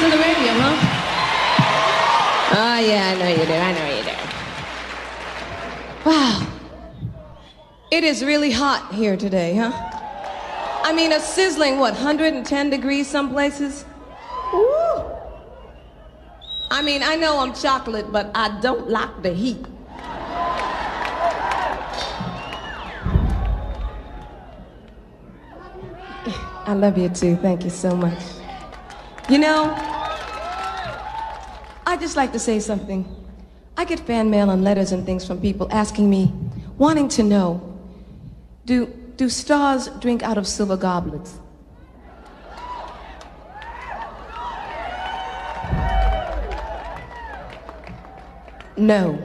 to the radio, huh? Oh, yeah, I know you do. I know you do. Wow. It is really hot here today, huh? I mean, a sizzling, 110 degrees some places? Woo! I mean, I know I'm chocolate, but I don't like the heat. I love you too. Thank you so much. You know, I'd just like to say something. I get fan mail and letters and things from people asking me, wanting to know, do stars drink out of silver goblets? No.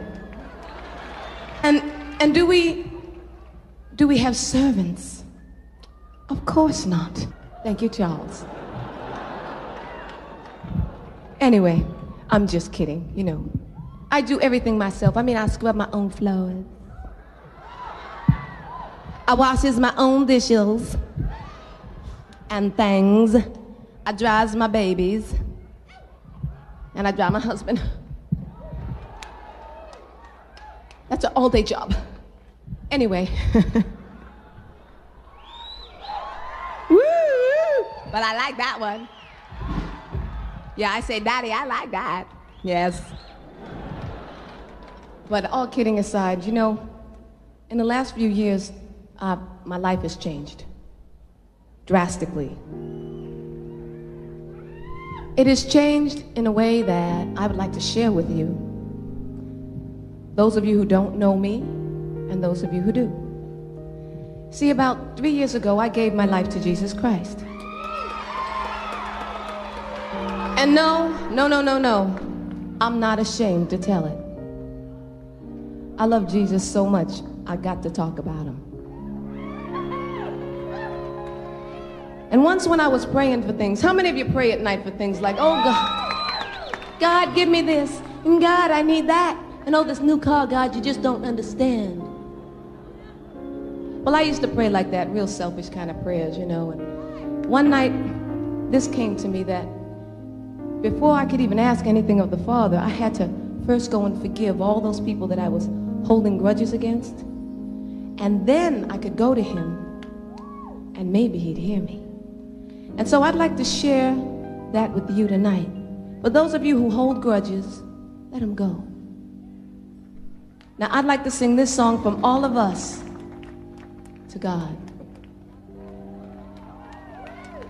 And do we have servants? Of course not. Thank you, Charles. Anyway, I'm just kidding, you know. I do everything myself. I mean, I scrub my own floors. I washes my own dishes and things. I dries my babies. And I dry my husband. That's an all-day job. Anyway. Woo! But I like that one. Yeah, I say, Daddy, I like that. Yes. But all kidding aside, you know, in the last few years, my life has changed drastically. It has changed in a way that I would like to share with you. Those of you who don't know me, and those of you who do. See, about 3 years ago, I gave my life to Jesus Christ. And no, I'm not ashamed to tell it. I love Jesus so much, I got to talk about him. And once when I was praying for things, how many of you pray at night for things like, oh God, give me this, and God, I need that, and oh, this new car, God, you just don't understand. Well, I used to pray like that, real selfish kind of prayers, you know, and one night, this came to me that before I could even ask anything of the Father, I had to first go and forgive all those people that I was holding grudges against, and then I could go to him, and maybe he'd hear me. And so I'd like to share that with you tonight. For those of you who hold grudges, let them go. Now, I'd like to sing this song from all of us to God.